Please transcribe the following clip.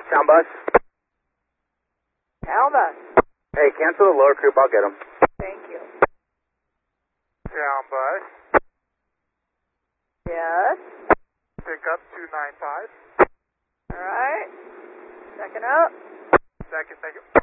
Town bus. Town bus. Hey, cancel the lower group. I'll get them. Thank you. Town bus. Yes. Pick up 295. All right. Second up. Second, thank you.